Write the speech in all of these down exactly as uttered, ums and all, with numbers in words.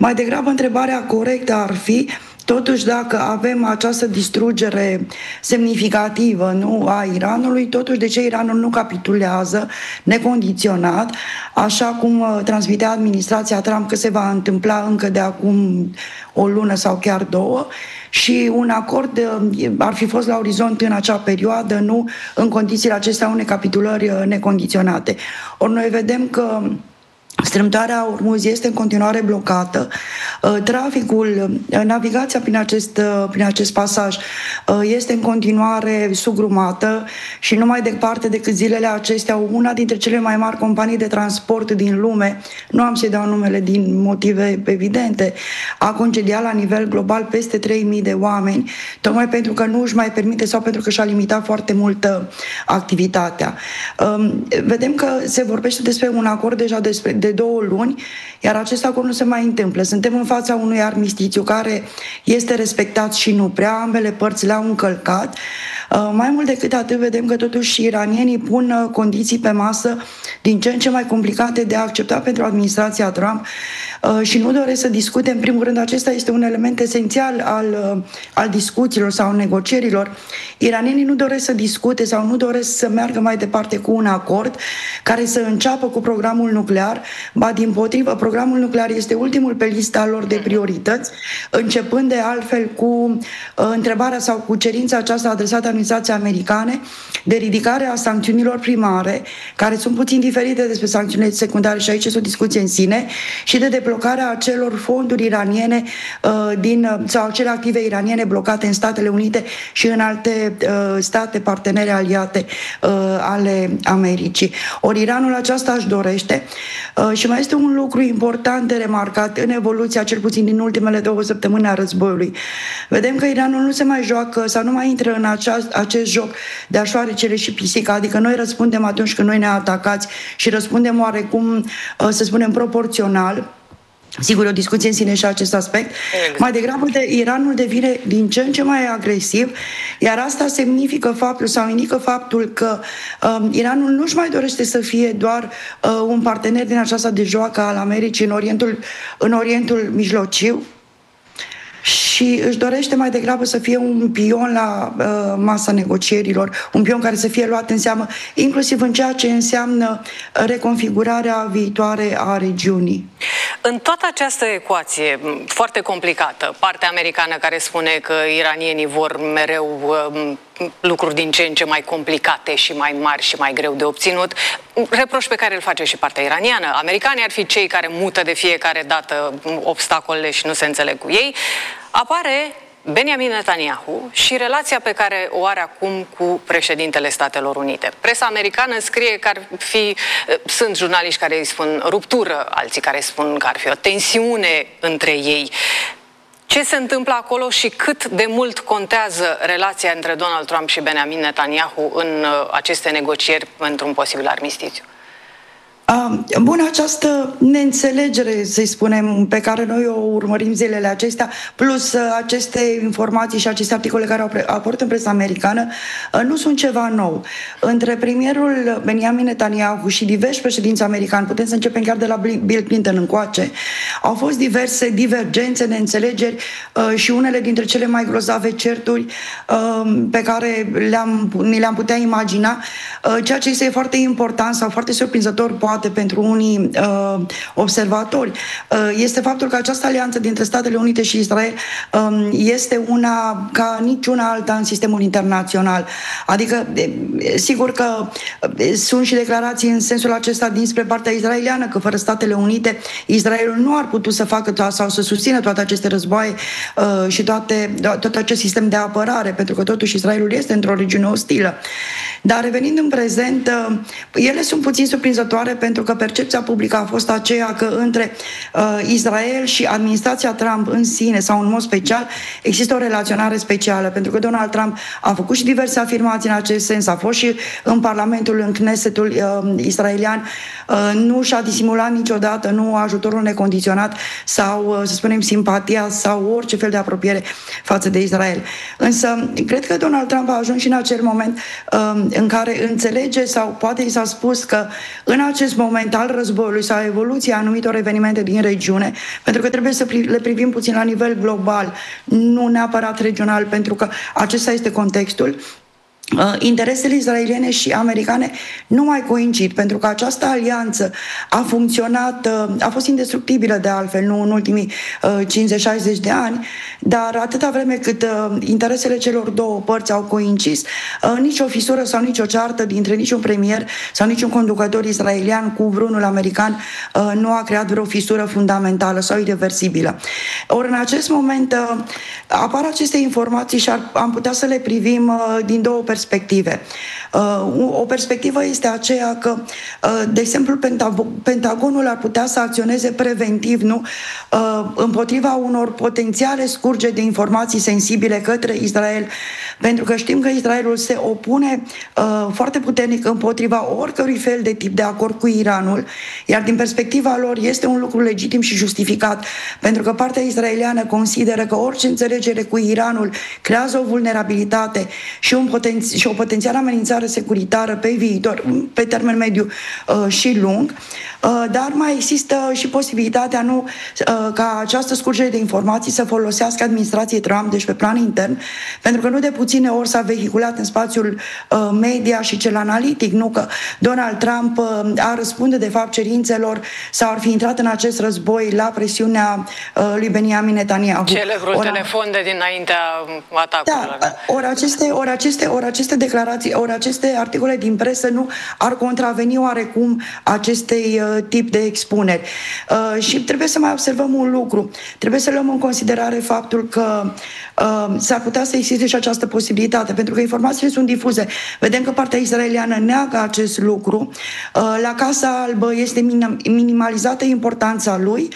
Mai degrabă, întrebarea corectă ar fi, totuși, dacă avem această distrugere semnificativă, nu, a Iranului, totuși de ce Iranul nu capitulează necondiționat, așa cum uh, transmitea administrația Trump că se va întâmpla încă de acum o lună sau chiar două, și un acord uh, ar fi fost la orizont în acea perioadă, nu în condițiile acestea unei capitulări uh, necondiționate. Ori noi vedem că strâmtoarea Ormuz este în continuare blocată. Traficul, navigația prin acest, prin acest pasaj este în continuare sugrumată și nu mai departe decât zilele acestea, una dintre cele mai mari companii de transport din lume, nu am să-i dau numele din motive evidente, a concediat la nivel global peste trei mii de oameni, tocmai pentru că nu își mai permite sau pentru că și-a limitat foarte mult activitatea. Vedem că se vorbește despre un acord deja despre de două luni, iar acest acord nu se mai întâmplă. Suntem în fața unui armistițiu care este respectat și nu prea, ambele părți l-au încălcat. Uh, mai mult decât atât, vedem că totuși iranienii pun uh, condiții pe masă din ce în ce mai complicate de a accepta pentru administrația Trump uh, și nu doresc să discute. În primul rând, acesta este un element esențial al, uh, al discuțiilor sau negocierilor. Iranienii nu doresc să discute sau nu doresc să meargă mai departe cu un acord care să înceapă cu programul nuclear. Ba dimpotrivă, programul nuclear este ultimul pe lista lor de priorități, începând de altfel cu uh, întrebarea sau cu cerința aceasta adresată administrației americane de ridicare a sancțiunilor primare, care sunt puțin diferite despre sancțiunile secundare și aici este o discuție în sine, și de deblocarea acelor fonduri iraniene uh, din, sau acele active iraniene blocate în Statele Unite și în alte uh, state partenere aliate uh, ale Americii. Ori Iranul aceasta își dorește. Uh, și mai este un lucru important de remarcat în evoluția, cel puțin din ultimele două săptămâni a războiului. Vedem că Iranul nu se mai joacă sau nu mai intră în acea, acest joc de așoarecele și pisica, adică noi răspundem atunci când noi ne atacați și răspundem oarecum, să spunem, proporțional. Sigur, o discuție în sine și acest aspect. Exact. Mai degrabă de Iranul devine din ce în ce mai agresiv, iar asta semnifică faptul sau indică faptul că um, Iranul nu-și mai dorește să fie doar uh, un partener din aceasta de joacă al Americii în Orientul, în Orientul Mijlociu, și își dorește mai degrabă să fie un pion la uh, masa negocierilor, un pion care să fie luat în seamă, inclusiv în ceea ce înseamnă reconfigurarea viitoare a regiunii. În toată această ecuație foarte complicată, partea americană care spune că iranienii vor mereu uh, lucruri din ce în ce mai complicate și mai mari și mai greu de obținut, reproș pe care îl face și partea iraniană. Americanii ar fi cei care mută de fiecare dată obstacolele și nu se înțeleg cu ei. Apare Benjamin Netanyahu și relația pe care o are acum cu președintele Statelor Unite. Presa americană scrie că ar fi, sunt jurnaliști care îi spun ruptură, alții care spun că ar fi o tensiune între ei. Ce se întâmplă acolo și cât de mult contează relația între Donald Trump și Benjamin Netanyahu în aceste negocieri pentru un posibil armistițiu? Bun, această neînțelegere, să-i spunem, pe care noi o urmărim zilele acestea, plus aceste informații și aceste articole care au apărut în presa americană, nu sunt ceva nou. Între premierul Benjamin Netanyahu și diversi președinți americani, putem să începem chiar de la Bill Clinton încoace, au fost diverse divergențe, neînțelegeri și unele dintre cele mai grozave certuri pe care le-am, ni le-am putea imagina, ceea ce este foarte important sau foarte surprinzător poate pentru unii uh, observatori, uh, este faptul că această alianță dintre Statele Unite și Israel um, este una ca niciuna alta în sistemul internațional. Adică, sigur că sunt și declarații în sensul acesta dinspre partea israeliană, că fără Statele Unite, Israelul nu ar putea să facă to- sau să susțină toate aceste războaie uh, și toate, tot acest sistem de apărare, pentru că totuși Israelul este într-o regiune ostilă. Dar revenind în prezent, uh, ele sunt puțin surprinzătoare, pentru că percepția publică a fost aceea că între uh, Israel și administrația Trump în sine, sau în mod special, există o relaționare specială, pentru că Donald Trump a făcut și diverse afirmații în acest sens, a fost și în Parlamentul, în Knessetul uh, israelian, nu și-a disimulat niciodată nu ajutorul necondiționat sau, să spunem, simpatia sau orice fel de apropiere față de Israel. Însă, cred că Donald Trump a ajuns și în acel moment în care înțelege sau poate i s-a spus că în acest moment al războiului sau evoluția anumitor evenimente din regiune, pentru că trebuie să le privim puțin la nivel global, nu neapărat regional, pentru că acesta este contextul, interesele israeliene și americane nu mai coincid, pentru că această alianță a funcționat, a fost indestructibilă de altfel, nu în ultimii cincizeci șaizeci de ani, dar atâta vreme cât interesele celor două părți au coincis, nicio fisură sau nicio ceartă dintre niciun premier sau niciun conducător israelian cu vreunul american nu a creat vreo fisură fundamentală sau irreversibilă. Ori în acest moment apar aceste informații și am putea să le privim din două perspective. O perspectivă este aceea că, de exemplu, Pentagonul ar putea să acționeze preventiv, nu, împotriva unor potențiale scurgeri de informații sensibile către Israel, pentru că știm că Israelul se opune foarte puternic împotriva oricărui fel de tip de acord cu Iranul, iar din perspectiva lor este un lucru legitim și justificat, pentru că partea israeliană consideră că orice înțelegere cu Iranul creează o vulnerabilitate și, un poten- și o potențială amenințare securitară pe viitor, pe termen mediu uh, și lung, uh, dar mai există și posibilitatea nu uh, ca această scurgere de informații să folosească administrației Trump, deci pe plan intern, pentru că nu de puține ori s-a vehiculat în spațiul uh, media și cel analitic, nu că Donald Trump uh, ar răspunde de fapt cerințelor sau ar fi intrat în acest război la presiunea uh, lui Benjamin Netanyahu. Celebrul ora, telefon de dinaintea atacurilor. Da, ori aceste, ori aceste, ori aceste declarații, ori aceste articole din presă nu ar contraveni oarecum acestei uh, tip de expuneri. Uh, și trebuie să mai observăm un lucru. Trebuie să luăm în considerare faptul că uh, s-ar putea să existe și această posibilitate, pentru că informațiile sunt difuze. Vedem că partea israeliană neagă acest lucru. Uh, la Casa Albă este minim, minimalizată importanța lui,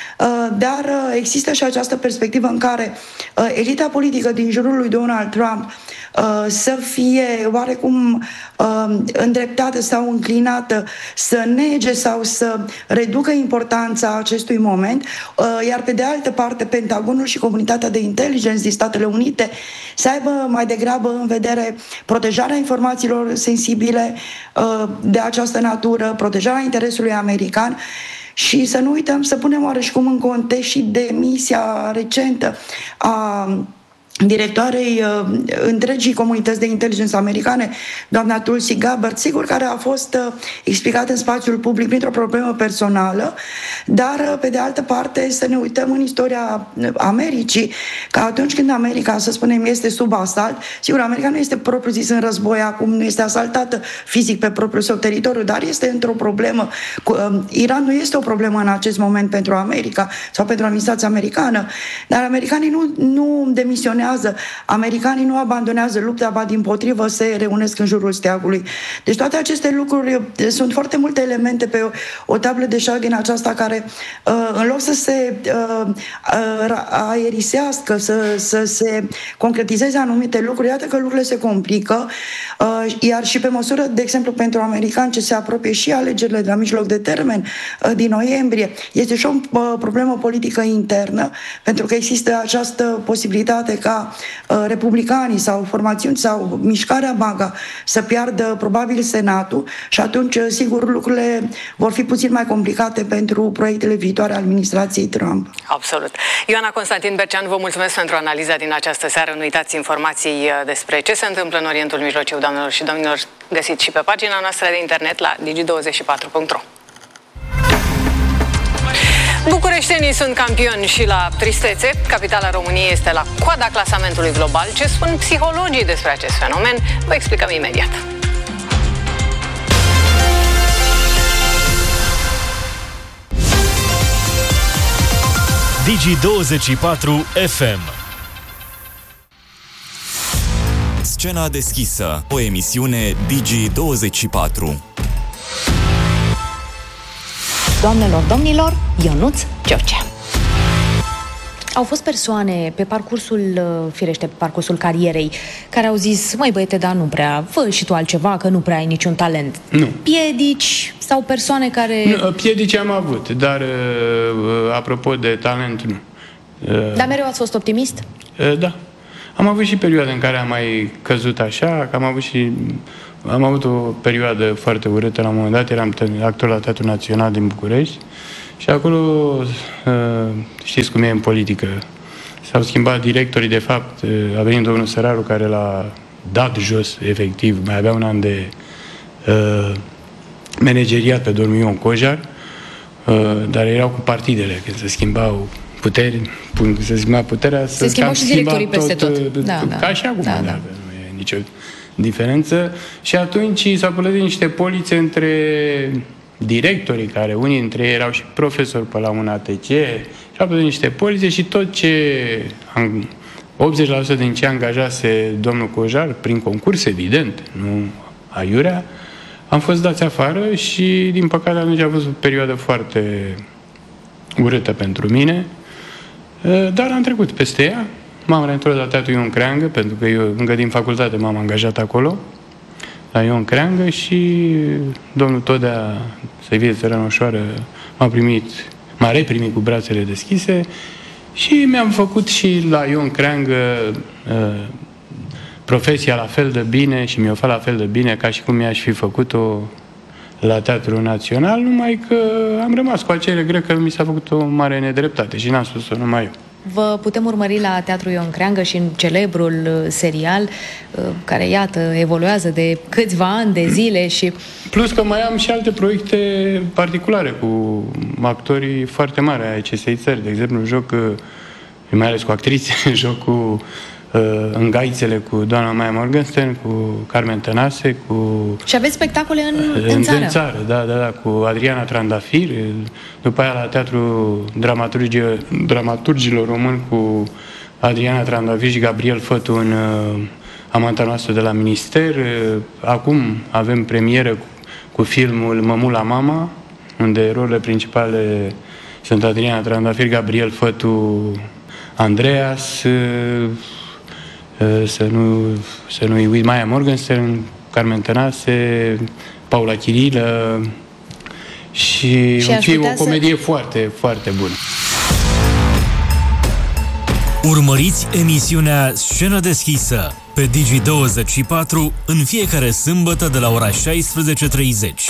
dar există și această perspectivă în care elita politică din jurul lui Donald Trump să fie oarecum îndreptată sau înclinată să nege sau să reducă importanța acestui moment, iar pe de altă parte Pentagonul și comunitatea de inteligență din Statele Unite să aibă mai degrabă în vedere protejarea informațiilor sensibile de această natură, protejarea interesului american. Și să nu uităm, să punem oareșcum în context și demisia recentă a directoarei uh, întregii comunități de inteligență americane, doamna Tulsi Gabbard, sigur, care a fost uh, explicată în spațiul public printr-o problemă personală, dar uh, pe de altă parte să ne uităm în istoria Americii, că atunci când America, să spunem, este sub asalt, sigur, America nu este propriu-zis în război acum, nu este asaltată fizic pe propriul său teritoriu, dar este într-o problemă. Cu, uh, Iran nu este o problemă în acest moment pentru America sau pentru administrația americană, dar americanii nu, nu demisionează. Americanii nu abandonează lupta, ba dimpotrivă se reunesc în jurul steagului. Deci toate aceste lucruri, sunt foarte multe elemente pe o, o tablă de șah din aceasta care, în loc să se aerisească, să, să se concretizeze anumite lucruri, iată că lucrurile se complică, iar și pe măsură, de exemplu, pentru americani, ce se apropie și alegerile de la mijloc de termen din noiembrie, este și o problemă politică internă, pentru că există această posibilitate ca uh, republicanii sau formațiuni sau mișcarea MAGA să piardă probabil Senatul și atunci, sigur, lucrurile vor fi puțin mai complicate pentru proiectele viitoare ale administrației Trump. Absolut. Ioana Constantin Bercean, vă mulțumesc pentru analiza din această seară. Nu uitați informații despre ce se întâmplă în Orientul Mijlociu, doamnelor și domnilor, găsiți și pe pagina noastră de internet la digi douăzeci și patru punct ro. Bucureștenii sunt campioni și la tristețe. Capitala României este la coada clasamentului global. Ce spun psihologii despre acest fenomen? Vă explicăm imediat. Digi douăzeci și patru F M. Scena deschisă, o emisiune Digi douăzeci și patru. Doamnelor, domnilor, Ionuț George. Au fost persoane pe parcursul, firește, pe parcursul carierei, care au zis, măi băiete, dar nu prea, fă și tu altceva, că nu prea ai niciun talent. Nu. Piedici sau persoane care... Nu, piedici am avut, dar apropo de talent, nu. Dar mereu ați fost optimist? Da. Am avut și perioade în care am mai căzut așa, că am avut și... Am avut o perioadă foarte urâtă la un moment dat, eram actor la Teatrul Național din București și acolo, știți cum e în politică, s-au schimbat directorii, de fapt, a venit domnul Săraru care l-a dat jos, efectiv, mai avea un an de uh, manageriat pe domnul Ion Cojar, uh, dar erau cu partidele, când se schimbau puteri, se schimba puterea, se schimbau și directorii tot, peste tot. Da, da, ca și acum, da, da. Da, nu e nicio diferență. Și atunci s-au plătit niște polițe între directorii, care unii dintre ei erau și profesori pe la un A T C, și au plătit niște polițe și tot ce optzeci la sută din ce angajase domnul Cojar, prin concurs, evident, nu aiurea, am fost dați afară și, din păcate, atunci a fost o perioadă foarte urâtă pentru mine, dar am trecut peste ea. M-am reîntors la Teatrul Ion Creangă, pentru că eu încă din facultate m-am angajat acolo, la Ion Creangă, și domnul Todea, să-i fie țărănoșoară, m-a primit, m-a reprimit cu brațele deschise și mi-am făcut și la Ion Creangă uh, profesia la fel de bine și mi-o fac la fel de bine ca și cum mi-aș fi făcut-o la Teatrul Național, numai că am rămas cu acele grec că mi s-a făcut o mare nedreptate și n-am spus-o numai eu. Vă putem urmări la Teatrul Ion Creangă și în celebrul serial care, iată, evoluează de câțiva ani de zile și... Plus că mai am și alte proiecte particulare cu actorii foarte mari ai acestei țări. De exemplu, joc, mai ales cu actrițe, joc cu în Gaițele cu doamna Maia Morgenstern, cu Carmen Tănase, cu... Și aveți spectacole în, în, în țară? În țară, da, da, da, cu Adriana Trandafir, după aia la Teatrul Dramaturgilor, Dramaturgilor Români cu Adriana Trandafir și Gabriel Fătu în uh, Amanta noastră de la Minister. Uh, acum avem premieră cu, cu filmul Mămula Mama, unde rolurile principale sunt Adriana Trandafir, Gabriel Fătu, Andreas, uh, să nu, să nu-i uit, Maia Morgenstern, Carmen Tănase, Paula Chirilă și, și fi o comedie să... foarte, foarte bună. Urmăriți emisiunea Scenă deschisă pe Digi douăzeci și patru în fiecare sâmbătă de la ora șaisprezece treizeci.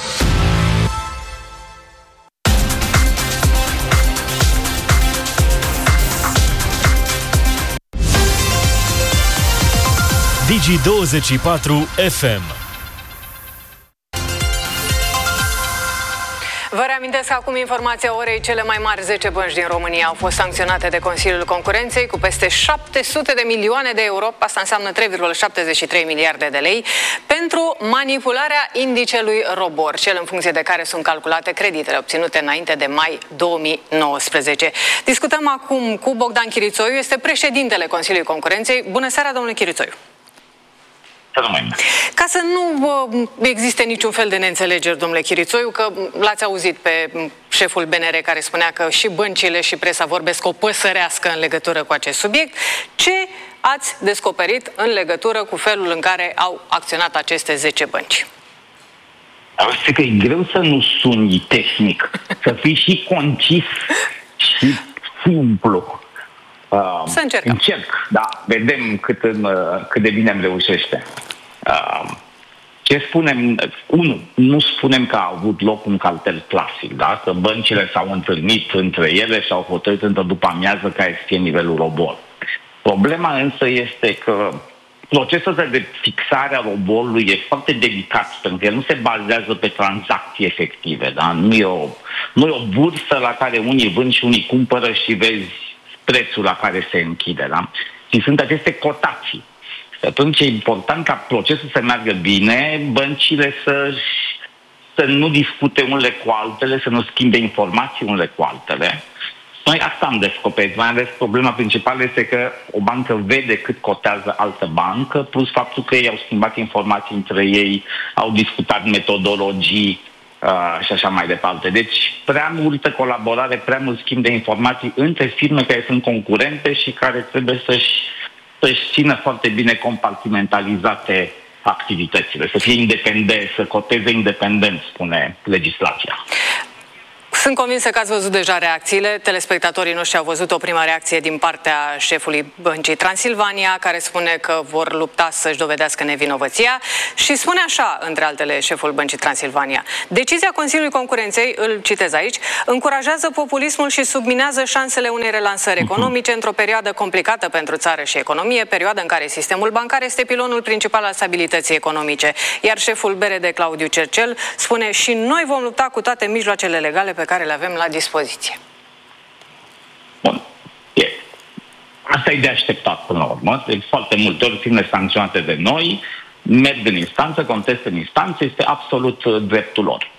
Digi douăzeci și patru F M. Vă reamintesc acum informația orei: cele mai mari zece bănci din România au fost sancționate de Consiliul Concurenței cu peste șapte sute de milioane de euro, asta înseamnă trei virgulă șaptezeci și trei miliarde de lei, pentru manipularea indicelui ROBOR, cel în funcție de care sunt calculate creditele obținute înainte de mai două mii nouăsprezece. Discutăm acum cu Bogdan Chirițoiu, este președintele Consiliului Concurenței. Bună seara, domnule Chirițoiu! Ca să nu existe niciun fel de neînțelegeri, domnule Chirițoiu, că l-ați auzit pe șeful B N R care spunea că și băncile și presa vorbesc o păsărească în legătură cu acest subiect. Ce ați descoperit în legătură cu felul în care au acționat aceste zece bănci? Asta că e greu să nu suni tehnic, să fii și concis și simplu. Uh, să încercăm. Încerc, da. Vedem cât, în, cât de bine îmi reușește. Uh, ce spunem? Unu, nu spunem că a avut loc un cartel clasic, da? Că băncile s-au întâlnit între ele și au hotărât într-o după amiază care să fie nivelul ROBOR. Problema însă este că procesul de fixare a ROBOR-ului e foarte delicat, pentru că el nu se bazează pe tranzacții efective, da? Nu e o, nu e o bursă la care unii vând și unii cumpără și vezi prețul la care se închide, da? Și sunt aceste cotații. Și atunci e important ca procesul să meargă bine, băncile să, să nu discute unele cu altele, să nu schimbe informații unele cu altele. Noi asta am descoperit, mai ales problema principală este că o bancă vede cât cotează altă bancă, plus faptul că ei au schimbat informații între ei, au discutat metodologii, uh, și așa mai departe. Deci prea multă colaborare, prea mult schimb de informații între firme care sunt concurente și care trebuie să-și, să-și țină foarte bine compartimentalizate activitățile, să fie independent, să coteze independent, spune legislația. Sunt convinsă că ați văzut deja reacțiile. Telespectatorii noștri au văzut o prima reacție din partea șefului Băncii Transilvania, care spune că vor lupta să-și dovedească nevinovăția și spune așa, între altele, șeful Băncii Transilvania: decizia Consiliului Concurenței, îl citez aici, încurajează populismul și subminează șansele unei relansări economice într-o perioadă complicată pentru țară și economie, perioadă în care sistemul bancar este pilonul principal al stabilității economice. Iar șeful B R D, Claudiu Cercel, spune: și noi vom lupta cu toate mijloacele legale pe care le avem la dispoziție. Bun. E. Asta e de așteptat până la urmă. Deci, foarte multe ori, fiind sancționate de noi, merg în instanță, contestă în instanță, este absolut dreptul lor.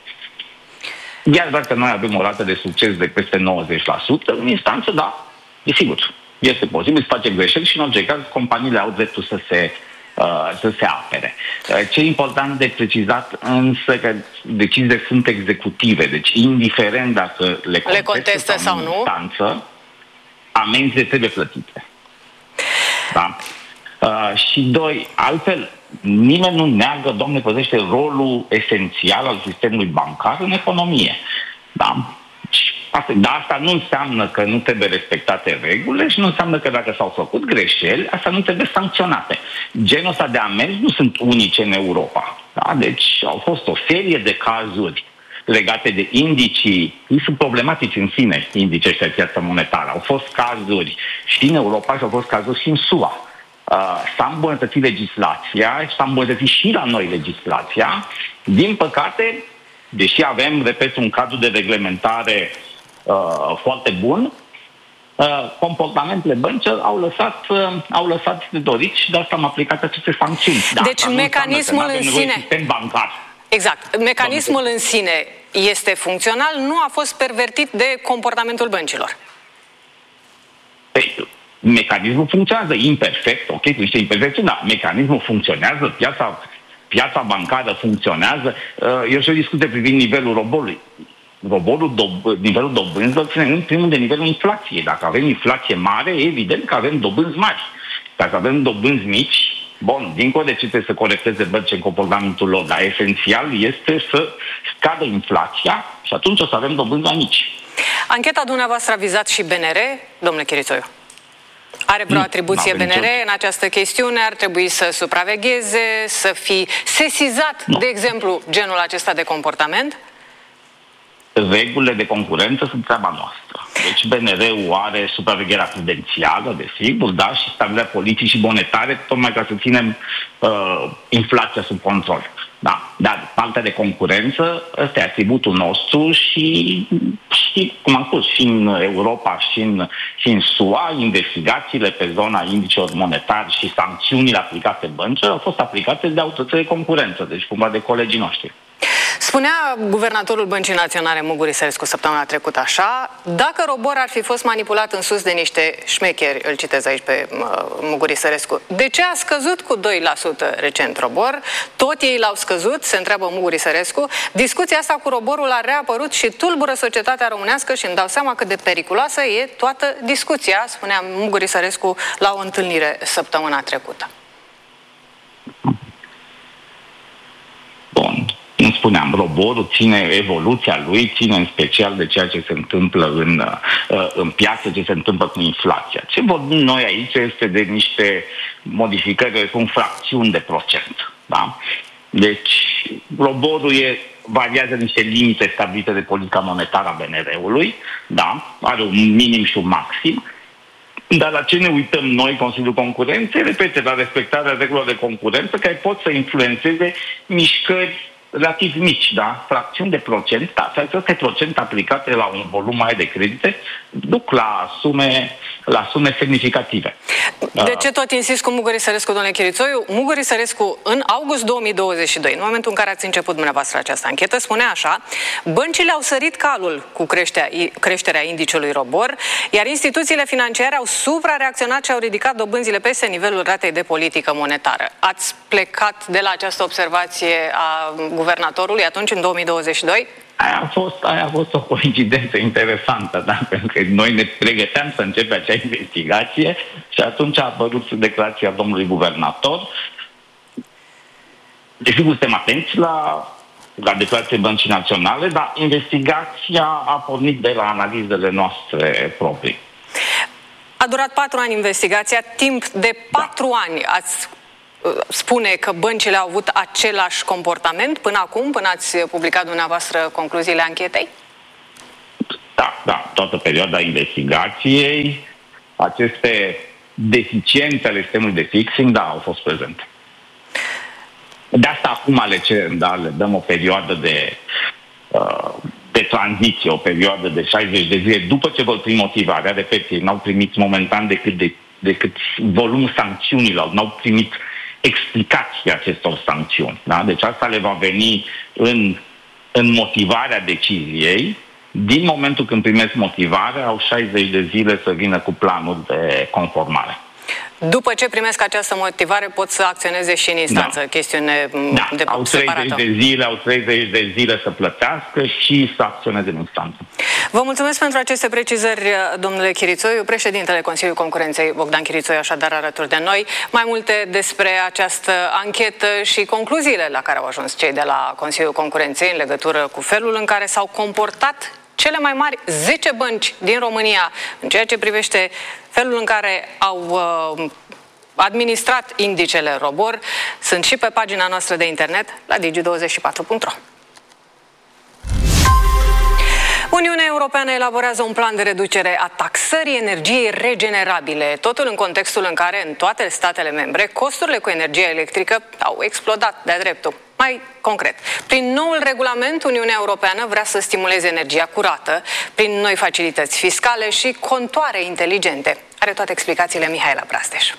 Iar dacă noi avem o rată de succes de peste nouăzeci la sută, în instanță, da, e sigur. Este posibil să facem greșeli și, în orice caz, companiile au dreptul să se să se apere. Ce e important de precizat însă că deciziile sunt executive, deci indiferent dacă le contestă, le contestă sau, sau nu, instanță, amenziile trebuie plătite. Da? Uh, și doi, altfel, nimeni nu neagă, Doamne păzește, rolul esențial al sistemului bancar în economie. Da? Asta, dar asta nu înseamnă că nu trebuie respectate regulile și nu înseamnă că dacă s-au făcut greșeli, asta nu trebuie sancționate. Genul ăsta de amenzi nu sunt unice în Europa. Da? Deci au fost o serie de cazuri legate de indicii, ei sunt problematici în sine, indicii ăștia de piață monetară. Au fost cazuri și în Europa și au fost cazuri și în S U A. Uh, s-a îmbunătățit legislația și s-a îmbunătățit și la noi legislația. Din păcate, deși avem, repet, un cadru de reglementare Uh, foarte bun, uh, comportamentele băncilor au lăsat, uh, au lăsat de dorit și de asta am aplicat aceste sancțiuni. Da, deci mecanismul în sine... bancar. Exact. Mecanismul în sine este funcțional, nu a fost pervertit de comportamentul băncilor. Păi, mecanismul funcționează imperfect, ok, cu niște imperfecțiuni, dar mecanismul funcționează, piața, piața bancară funcționează. Uh, eu și o discuție privind nivelul robolului. Robolul, dob- nivelul dobânzilor ține în primul de nivelul inflației. Dacă avem inflație mare, e evident că avem dobânzi mari. Dacă avem dobânzi mici, bun, dincolo de ce trebuie să corecteze bănci în comportamentul lor, dar esențial este să scadă inflația și atunci o să avem dobânzi mai mici. Ancheta dumneavoastră a vizat și B N R, domnule Chirițoiu? Are vreo atribuție B N R în această chestiune? Ar trebui să supravegheze, să fi sesizat, nu. de exemplu, genul acesta de comportament? Regulile de concurență sunt treaba noastră. Deci B N R-ul are supravegherea prudențială, desigur, da, și stabilirea politici și monetare, tocmai ca să ținem uh, inflația sub control. Da, dar partea de concurență, ăsta e atributul nostru și, și, cum am spus, și în Europa și în, și în S U A, investigațiile pe zona indicelor monetari și sancțiunile aplicate băncilor au fost aplicate de autoritățile de concurență, deci cumva de colegii noștri. Spunea guvernatorul Băncii Naționale Mugur Isărescu săptămâna trecută așa: dacă Robor ar fi fost manipulat în sus de niște șmecheri, îl citez aici pe uh, Mugur Isărescu, de ce a scăzut cu doi la sută recent Robor? Tot ei l-au scăzut, se întreabă Mugur Isărescu. Discuția asta cu Roborul a reapărut și tulbură societatea românească și îmi dau seama cât de periculoasă e toată discuția, spunea Mugur Isărescu la o întâlnire săptămâna trecută. Bun. Cum spuneam, roborul ține evoluția lui, ține în special de ceea ce se întâmplă în, în piață, ce se întâmplă cu inflația. Ce vorbim noi aici este de niște modificări cu fracțiuni de procent. Da? Deci, roborul e, variază niște limite stabilite de politica monetară a B N R-ului, da? Are un minim și un maxim. Dar la ce ne uităm noi, Consiliul Concurenței? Repete, la respectarea regulilor de concurență care pot să influențeze mișcări relativ mici, da? Fracțiuni de procent, da, aceste procent aplicate la un volum mai de credite duc la sume, la sume semnificative. De ce tot insist cu Mugur Isărescu, domnule Chirițoiu? Mugur Isărescu, în august două mii douăzeci și doi, în momentul în care ați început dumneavoastră această anchetă, spunea așa: băncile au sărit calul cu creșterea, creșterea indicelui Robor, iar instituțiile financiare au suprareacționat și au ridicat dobânzile peste nivelul ratei de politică monetară. Ați plecat de la această observație a guvernului guvernatorului atunci, în două mii douăzeci și doi? Aia a fost, aia a fost o coincidență interesantă, da? Pentru că noi ne pregăteam să începem acea investigație și atunci a apărut declarația domnului guvernator. Desigur, suntem atenți la, la declarația Băncii Naționale, dar investigația a pornit de la analizele noastre proprii. A durat patru ani investigația, timp de patru da. ani ați spune că băncile au avut același comportament până acum, până ați publicat dumneavoastră concluziile anchetei? Da, da, toată perioada investigației, aceste deficiențe ale sistemului de fixing, da, au fost prezente. De asta acum le cerem, da, le dăm o perioadă de, uh, de tranziție, o perioadă de șaizeci de zile, după ce vor primi motivarea, repet, ei n-au primit momentan decât, de, decât volumul sancțiunilor, n-au primit explicația acestor sancțiuni. Da? Deci asta le va veni în, în motivarea deciziei. Din momentul când primesc motivarea, au șaizeci de zile să vină cu planul de conformare. După ce primesc această motivare, pot să acționeze și în instanță, da. chestiune da. de au treizeci de zile, au treizeci de zile să plătească și să acționeze în instanță. Vă mulțumesc pentru aceste precizări, domnule Chirițoiu. Președintele Consiliului Concurenței, Bogdan Chirițoiu, așadar alături de noi. Mai multe despre această anchetă și concluziile la care au ajuns cei de la Consiliul Concurenței în legătură cu felul în care s-au comportat cele mai mari zece bănci din România în ceea ce privește felul în care au uh, administrat indicele ROBOR. Sunt și pe pagina noastră de internet la digi douăzeci și patru punct ro. Uniunea Europeană elaborează un plan de reducere a taxării energiei regenerabile, totul în contextul în care în toate statele membre costurile cu energia electrică au explodat de-a dreptul. Mai concret, prin noul regulament, Uniunea Europeană vrea să stimuleze energia curată prin noi facilități fiscale și contoare inteligente. Are toate explicațiile Mihaela Brasteș.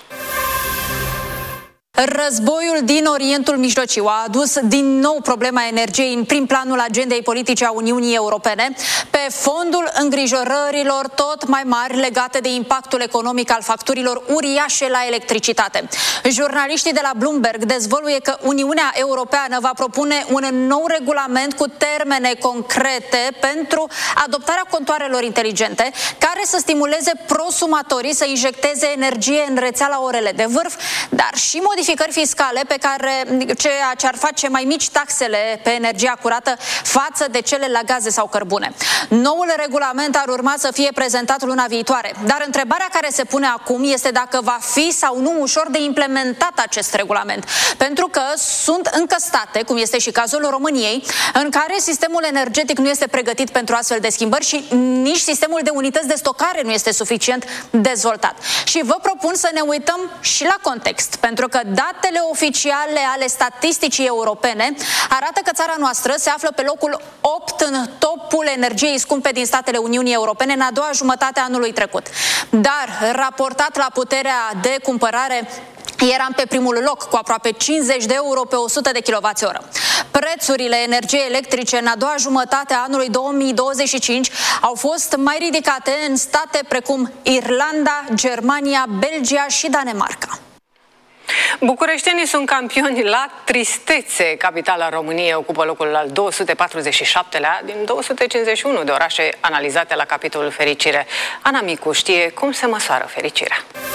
Războiul din Orientul Mijlociu a adus din nou problema energiei în prim planul agendei politice a Uniunii Europene, pe fondul îngrijorărilor tot mai mari legate de impactul economic al facturilor uriașe la electricitate. Jurnaliștii de la Bloomberg dezvăluie că Uniunea Europeană va propune un nou regulament cu termene concrete pentru adoptarea contoarelor inteligente, care să stimuleze prosumatorii să injecteze energie în rețea la orele de vârf, dar și modificări fiscale pe care, ceea ce ar face mai mici taxele pe energia curată față de cele la gaze sau cărbune. Noul regulament ar urma să fie prezentat luna viitoare, dar întrebarea care se pune acum este dacă va fi sau nu ușor de implementat acest regulament, pentru că sunt încă state, cum este și cazul României, în care sistemul energetic nu este pregătit pentru astfel de schimbări și nici sistemul de unități de stocare nu este suficient dezvoltat. Și vă propun să ne uităm și la context, pentru că datele oficiale ale statisticii europene arată că țara noastră se află pe locul opt în topul energiei scumpe din statele Uniunii Europene în a doua jumătate a anului trecut. Dar, raportat la puterea de cumpărare, eram pe primul loc, cu aproape cincizeci de euro pe o sută de kilowați-oră. Prețurile energiei electrice în a doua jumătate a anului două mii douăzeci și cinci au fost mai ridicate în state precum Irlanda, Germania, Belgia și Danemarca. Bucureștenii sunt campioni la tristețe. Capitala României ocupă locul al două sute patruzeci și șaptelea din două sute cincizeci și unu de orașe analizate la capitolul fericire. Ana Micu știe cum se măsoară fericirea.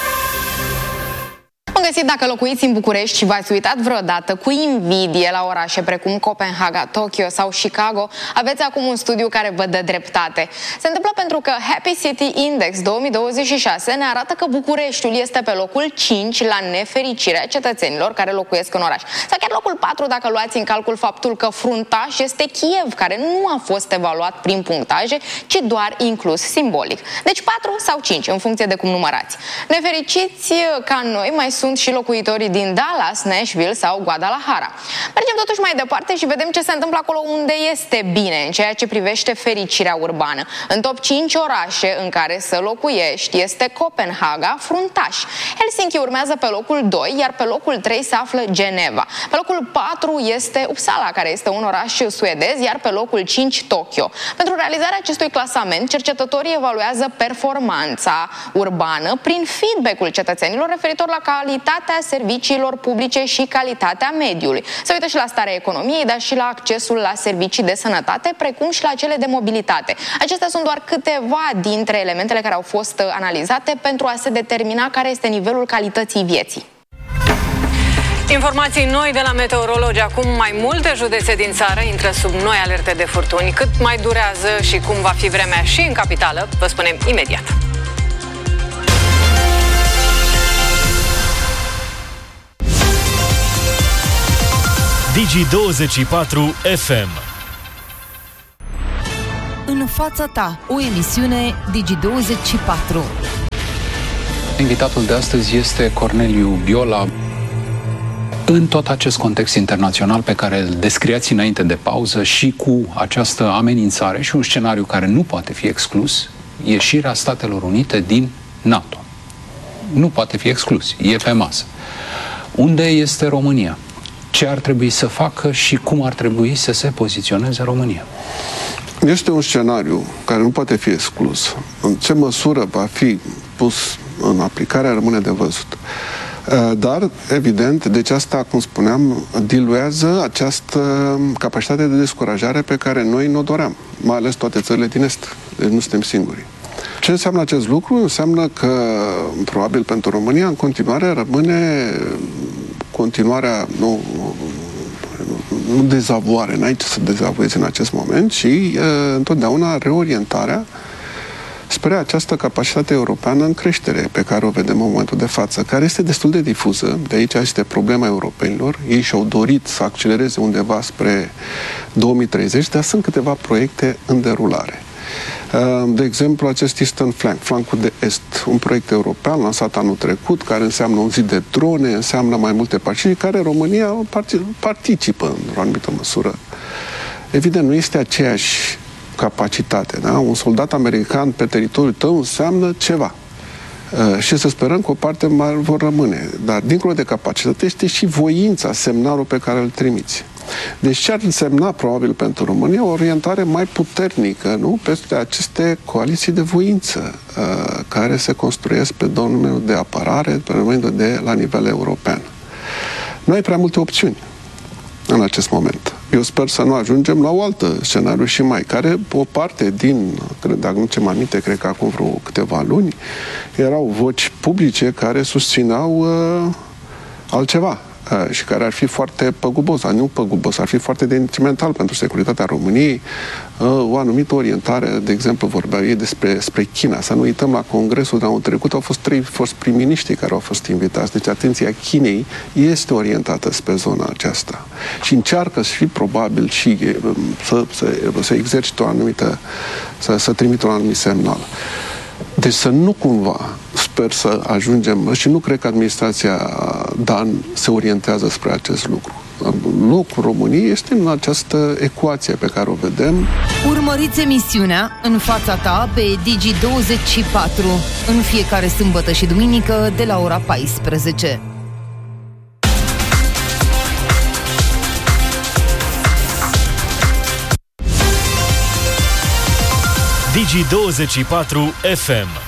Am găsit dacă locuiți în București și v-ați uitat vreodată cu invidie la orașe precum Copenhaga, Tokyo sau Chicago, aveți acum un studiu care vă dă dreptate. Se întâmplă pentru că Happy City Index două mii douăzeci și șase ne arată că Bucureștiul este pe locul cinci la nefericirea cetățenilor care locuiesc în oraș. Sau chiar locul patru dacă luați în calcul faptul că fruntaș este Kiev, care nu a fost evaluat prin punctaje, ci doar inclus simbolic. Deci patru sau cinci, în funcție de cum numărați. Nefericiți ca noi mai sunt și locuitorii din Dallas, Nashville sau Guadalajara. Mergem totuși mai departe și vedem ce se întâmplă acolo unde este bine în ceea ce privește fericirea urbană. În top cinci orașe în care să locuiești este Copenhaga, fruntaș. Helsinki urmează pe locul doi, iar pe locul trei se află Geneva. Pe locul patru este Uppsala, care este un oraș suedez, iar pe locul cinci Tokyo. Pentru realizarea acestui clasament, cercetătorii evaluează performanța urbană prin feedback-ul cetățenilor referitor la calități calitatea serviciilor publice și calitatea mediului. Se uită și la starea economiei, dar și la accesul la servicii de sănătate, precum și la cele de mobilitate. Acestea sunt doar câteva dintre elementele care au fost analizate pentru a se determina care este nivelul calității vieții. Informații noi de la meteorologi. Acum mai multe județe din țară intră sub noi alerte de furtuni. Cât mai durează și cum va fi vremea și în capitală, vă spunem imediat. Digi douăzeci și patru F M. În fața ta, o emisiune Digi douăzeci și patru. Invitatul de astăzi este Corneliu Biola. În tot acest context internațional pe care îl descriați înainte de pauză și cu această amenințare și un scenariu care nu poate fi exclus, ieșirea Statelor Unite din NATO. Nu poate fi exclus, e pe masă. Unde este România? Ce ar trebui să facă și cum ar trebui să se poziționeze România? Este un scenariu care nu poate fi exclus. În ce măsură va fi pus în aplicare rămâne de văzut. Dar, evident, deci asta, cum spuneam, diluează această capacitate de descurajare pe care noi ne-o doream, mai ales toate țările din Est. Deci nu suntem singuri. Ce înseamnă acest lucru? Înseamnă că, probabil pentru România, în continuare rămâne continuarea, nu, nu dezavoare, n-ai ce să dezavoiezi în acest moment, ci e, întotdeauna reorientarea spre această capacitate europeană în creștere pe care o vedem în momentul de față, care este destul de difuză. De aici este problema europenilor. Ei și-au dorit să accelereze undeva spre două mii treizeci, dar sunt câteva proiecte în derulare. De exemplu, acest Eastern Flank, flancul de est, un proiect european lansat anul trecut, care înseamnă un zid de drone, înseamnă mai multe pacini, care România participă în o anumită măsură. Evident, nu este aceeași capacitate, da? Un soldat american pe teritoriul tău înseamnă ceva. Uh, și să sperăm că o parte mai vor rămâne. Dar, dincolo de capacitate, este și voința, semnalul pe care îl trimiți. Deci ce ar însemna, probabil, pentru România, o orientare mai puternică, nu? Peste aceste coaliții de voință uh, care se construiesc pe domeniul de apărare, pe domeniul de la nivel european. Nu ai prea multe opțiuni în acest moment. Eu sper să nu ajungem la o altă scenariu și mai, care o parte din, cred, dacă nu ce mai aminte, cred că acum vreo câteva luni, erau voci publice care susțineau uh, altceva uh, și care ar fi foarte păgubos, dar nu păgubos, ar fi foarte detrimental pentru securitatea României, uh, o anumită orientare, de exemplu, vorbeau ei despre spre China. Să nu uităm, la congresul de anul trecut au fost trei fost prim-miniștri care au fost invitați. Deci atenția Chinei este orientată spre zona aceasta și încearcă să fie probabil și să, să, să exercite o anumită, să, să trimită un anumit semnal. Deci să nu cumva, sper să ajungem, și nu cred că administrația Dan se orientează spre acest lucru. Locul României este în această ecuație pe care o vedem. Urmăriți emisiunea În fața ta pe Digi douăzeci și patru în fiecare sâmbătă și duminică de la ora paisprezece. Digi douăzeci și patru F M.